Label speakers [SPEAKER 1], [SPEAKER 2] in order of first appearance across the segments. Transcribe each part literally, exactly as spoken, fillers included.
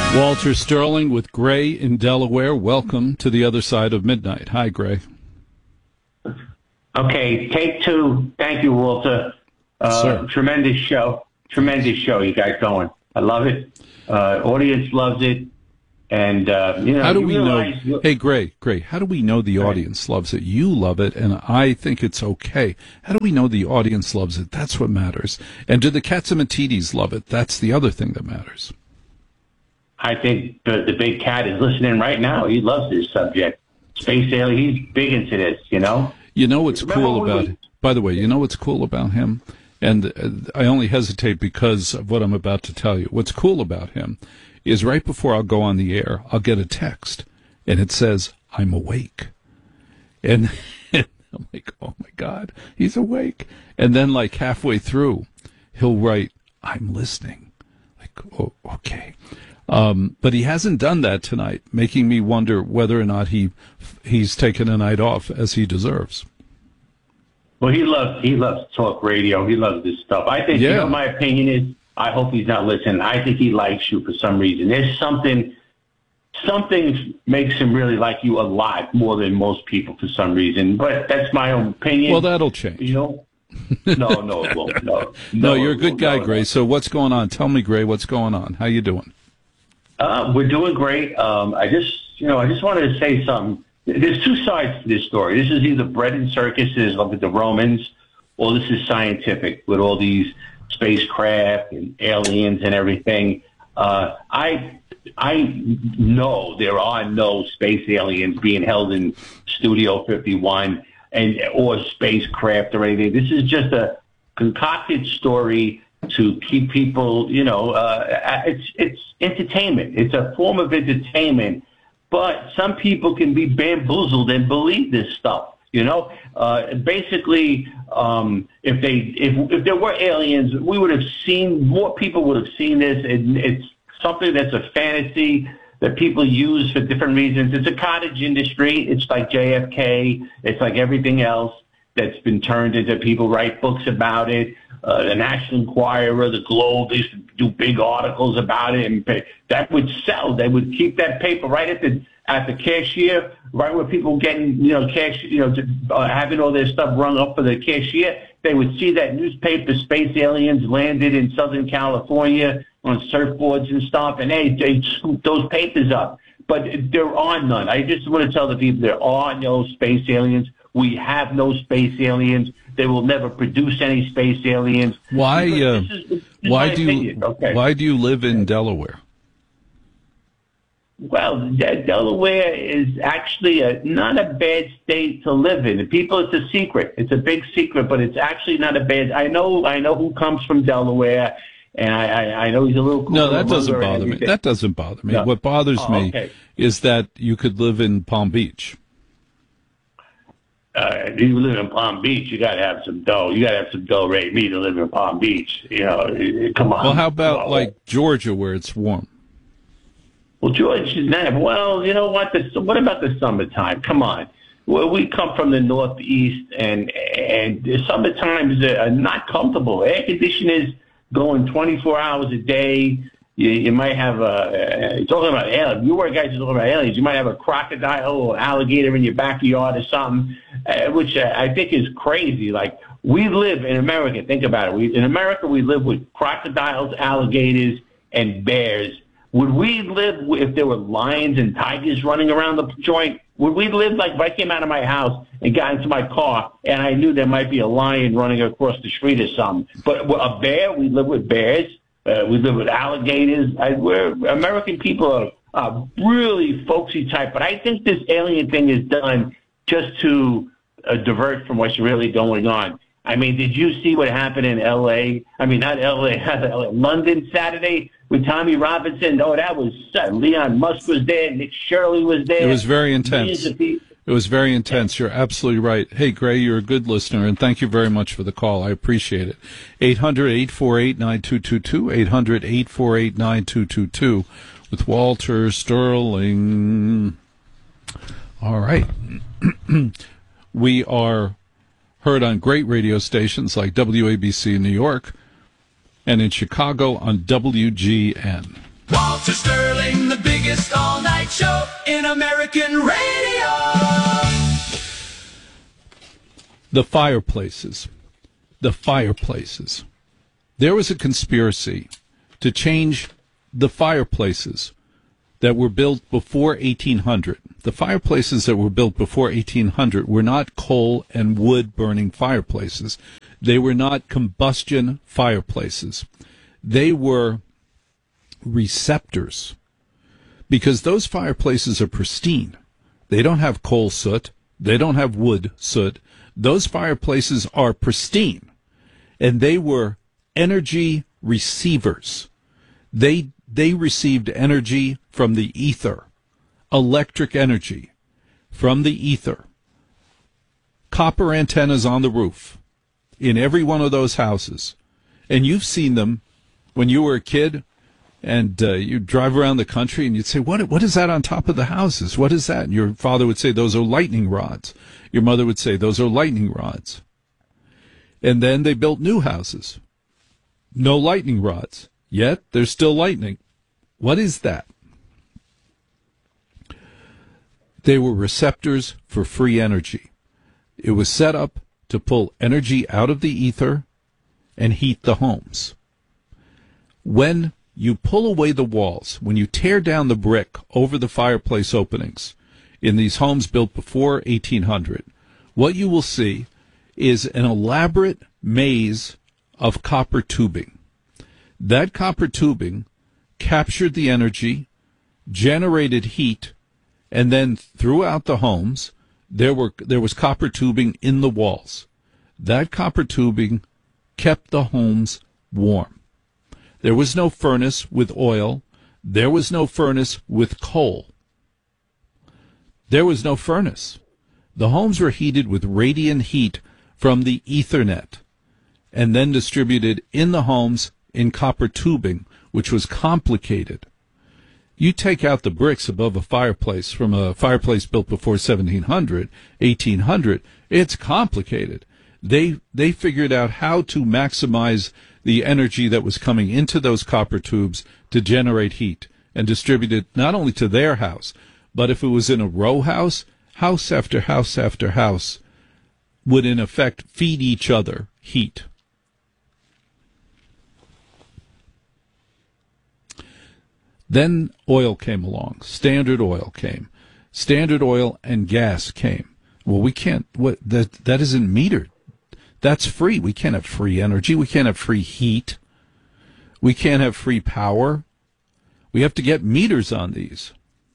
[SPEAKER 1] Walter Sterling with Gray in Delaware. Welcome to the other side of midnight. Hi, Gray.
[SPEAKER 2] Okay, take two. Thank you, Walter. Uh,
[SPEAKER 1] Sir.
[SPEAKER 2] Tremendous show. Tremendous show you guys going. I love it. Uh, audience loves it. And, uh, you know,
[SPEAKER 1] how do
[SPEAKER 2] you
[SPEAKER 1] we
[SPEAKER 2] realize,
[SPEAKER 1] know? Hey, Gray, Gray, how do we know the audience loves it? You love it, and I think it's okay. How do we know the audience loves it? That's what matters. And do the Catsimatidis love it? That's the other thing that matters.
[SPEAKER 2] I think the, the big cat is listening right now. He loves this subject. Space alien, he's big into this, you know?
[SPEAKER 1] You know what's
[SPEAKER 2] Remember
[SPEAKER 1] cool
[SPEAKER 2] when
[SPEAKER 1] about
[SPEAKER 2] we-
[SPEAKER 1] By the way, you know what's cool about him? And uh, I only hesitate because of what I'm about to tell you. What's cool about him is right before I'll go on the air, I'll get a text, and it says, I'm awake. And I'm like, oh, my God, he's awake. And then, like, halfway through, he'll write, I'm listening. Like, oh, okay. Um, but he hasn't done that tonight, making me wonder whether or not he he's taken a night off as he deserves.
[SPEAKER 2] Well, he loves he loves talk radio. He loves this stuff. I think,
[SPEAKER 1] Yeah.
[SPEAKER 2] you know, my opinion is, I hope he's not listening. I think he likes you for some reason. There's something, something makes him really like you a lot more than most people for some reason. But that's my own opinion.
[SPEAKER 1] Well, that'll change.
[SPEAKER 2] You know? No, no, it won't. No, no,
[SPEAKER 1] No, you're a
[SPEAKER 2] it
[SPEAKER 1] good
[SPEAKER 2] won't.
[SPEAKER 1] guy,
[SPEAKER 2] No,
[SPEAKER 1] Gray.
[SPEAKER 2] no.
[SPEAKER 1] So what's going on? Tell me, Gray, what's going on? How you doing?
[SPEAKER 2] Uh, we're doing great. Um, I just, you know, I just wanted to say something. There's two sides to this story. This is either bread and circuses, like with the Romans, or this is scientific with all these spacecraft and aliens and everything. Uh, I I know there are no space aliens being held in Studio fifty-one and or spacecraft or anything. This is just a concocted story to keep people, you know, uh, it's it's entertainment. It's a form of entertainment. But some people can be bamboozled and believe this stuff. You know, uh, basically, um, if they if if there were aliens, we would have seen more people would have seen this. And it's something that's a fantasy that people use for different reasons. It's a cottage industry. It's like J F K. It's like everything else that's been turned into. People write books about it. Uh, the National Enquirer, the Globe, they used to do big articles about it, and pay. That would sell. They would keep that paper right at the at the cashier, right where people getting, you know, cash, you know, to, uh, having all their stuff rung up for the cashier. They would see that newspaper, space aliens landed in Southern California on surfboards and stuff, and they they scoop those papers up. But there are none. I just want to tell the people there are no space aliens. We have no space aliens. They will never produce any space aliens.
[SPEAKER 1] Why? Uh,
[SPEAKER 2] This is- this is
[SPEAKER 1] why
[SPEAKER 2] my
[SPEAKER 1] do you?
[SPEAKER 2] opinion, okay?
[SPEAKER 1] Why do you live in Delaware?
[SPEAKER 2] Well, De- Delaware is actually a, not a bad state to live in. The people, it's a secret. It's a big secret, but it's actually not a bad. I know, I know who comes from Delaware, and I, I, I know he's a little.
[SPEAKER 1] No, that doesn't
[SPEAKER 2] cooler
[SPEAKER 1] bother
[SPEAKER 2] and
[SPEAKER 1] me.
[SPEAKER 2] everything.
[SPEAKER 1] That doesn't bother me.
[SPEAKER 2] No.
[SPEAKER 1] What bothers
[SPEAKER 2] Oh,
[SPEAKER 1] me
[SPEAKER 2] okay.
[SPEAKER 1] is that you could live in Palm Beach.
[SPEAKER 2] Uh, if you live in Palm Beach, you got to have some dough. You got to have some dough, Ray. Me to live in Palm Beach, you know. Come on.
[SPEAKER 1] Well, how about
[SPEAKER 2] Well,
[SPEAKER 1] like Georgia, where it's warm?
[SPEAKER 2] Well, George is not. Well, you know what? The, what about the summertime? Come on. Well, we come from the Northeast, and and the summertimes are not comfortable. Air conditioners going twenty-four hours a day. You, you might have a, uh, talking about aliens. You were guys talking about aliens. You might have a crocodile or alligator in your backyard or something, uh, which uh, I think is crazy. Like, we live in America. Think about it. We, in America, we live with crocodiles, alligators, and bears. Would we live if there were lions and tigers running around the joint? Would we live like if I came out of my house and got into my car and I knew there might be a lion running across the street or something? But a bear, we live with bears. Uh, we live with alligators. I, we're American people are, are really folksy type, but I think this alien thing is done just to uh, divert from what's really going on. I mean, did you see what happened in L A? I mean, not L A, London Saturday with Tommy Robinson. Oh, that was uh, Leon Musk was there. Nick Shirley was there.
[SPEAKER 1] It was very intense.
[SPEAKER 2] Millions of people.
[SPEAKER 1] It was very intense. You're absolutely right. Hey, Gray, you're a good listener, and thank you very much for the call. I appreciate it. eight hundred, eight four eight, nine two two two, eight hundred, eight four eight, nine two two two with Walter Sterling. All right. We are heard on great radio stations like W A B C in New York and in Chicago on W G N.
[SPEAKER 3] Walter Sterling, the biggest all-night show in American radio.
[SPEAKER 1] The fireplaces. The fireplaces. There was a conspiracy to change the fireplaces that were built before eighteen hundred. The fireplaces that were built before eighteen hundred were not coal and wood burning fireplaces. They were not combustion fireplaces. They were receptors, because those fireplaces are pristine. They don't have coal soot. They don't have wood soot. Those fireplaces are pristine, and they were energy receivers. They they received energy from the ether, electric energy from the ether. Copper antennas on the roof in every one of those houses, and you've seen them when you were a kid. And uh, you'd drive around the country and you'd say, what, what is that on top of the houses? What is that? And your father would say, those are lightning rods. Your mother would say, those are lightning rods. And then they built new houses. No lightning rods. Yet there's still lightning. What is that? They were receptors for free energy. It was set up to pull energy out of the ether and heat the homes. When you pull away the walls, when you tear down the brick over the fireplace openings in these homes built before eighteen hundred, what you will see is an elaborate maze of copper tubing. That copper tubing captured the energy, generated heat, and then throughout the homes, there were there was copper tubing in the walls. That copper tubing kept the homes warm. There was no furnace with oil. There was no furnace with coal. There was no furnace. The homes were heated with radiant heat from the Ethernet and then distributed in the homes in copper tubing, which was complicated. You take out the bricks above a fireplace from a fireplace built before seventeen hundred, eighteen hundred, it's complicated. They they figured out how to maximize the energy that was coming into those copper tubes to generate heat and distribute it not only to their house, but if it was in a row house, house after house after house would in effect feed each other heat. Then oil came along. Standard Oil came. Standard Oil and gas came. Well, we can't, what, that, that isn't metered. That's free. We can't have free energy. We can't have free heat. We can't have free power. We have to get meters on these.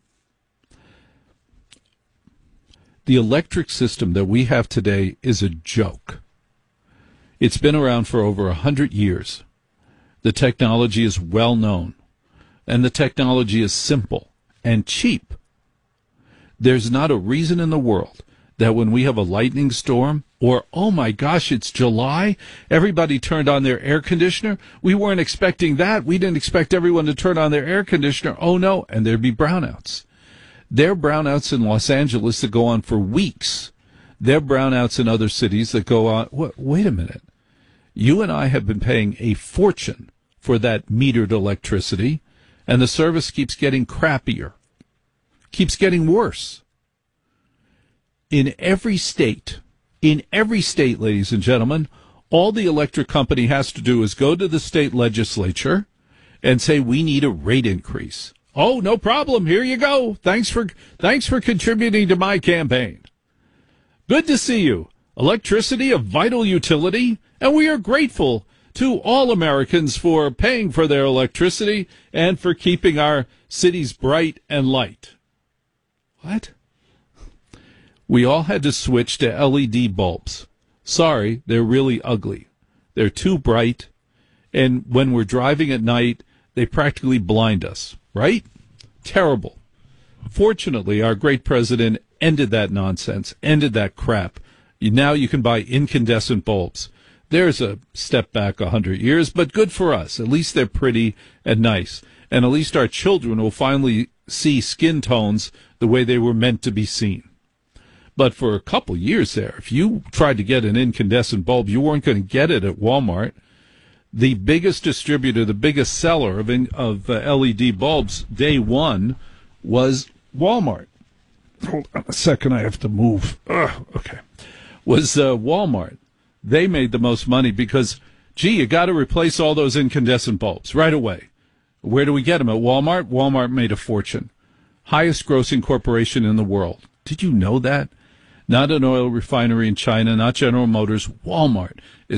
[SPEAKER 1] The electric system that we have today is a joke. It's been around for over a hundred years. The technology is well known, and the technology is simple and cheap. There's not a reason in the world that when we have a lightning storm, or, oh my gosh, it's July, everybody turned on their air conditioner. We weren't expecting that. We didn't expect everyone to turn on their air conditioner. Oh no, and there'd be brownouts. There are brownouts in Los Angeles that go on for weeks. There are brownouts in other cities that go on. Wait, wait a minute. You and I have been paying a fortune for that metered electricity, and the service keeps getting crappier, keeps getting worse. In every state, in every state, ladies and gentlemen, all the electric company has to do is go to the state legislature and say, we need a rate increase. Oh, no problem. Here you go. Thanks for thanks for contributing to my campaign. Good to see you. Electricity, a vital utility, and we are grateful to all Americans for paying for their electricity and for keeping our cities bright and light. What? We all had to switch to L E D bulbs. Sorry, they're really ugly. They're too bright, and when we're driving at night, they practically blind us, right? Terrible. Fortunately, our great president ended that nonsense, ended that crap. Now you can buy incandescent bulbs. There's a step back a hundred years, but good for us. At least they're pretty and nice. And at least our children will finally see skin tones the way they were meant to be seen. But for a couple years there, if you tried to get an incandescent bulb, you weren't going to get it at Walmart. the biggest distributor, the biggest seller of in, of uh, L E D bulbs day one was Walmart. Hold on a second, I have to move. Ugh, okay. Was uh, Walmart. They made the most money because, gee, you got to replace all those incandescent bulbs right away. Where do we get them? At Walmart? Walmart made a fortune. Highest grossing corporation in the world. Did you know that? Not an oil refinery in China, not General Motors. Walmart